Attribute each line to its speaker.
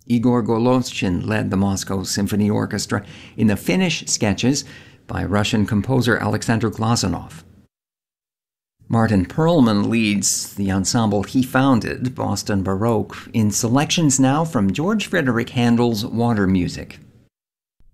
Speaker 1: Igor Golovshin led the Moscow Symphony Orchestra in the Finnish sketches by Russian composer Alexander Glazunov. Martin Perlman leads the ensemble he founded, Boston Baroque, in selections now from George Frederick Handel's Water Music.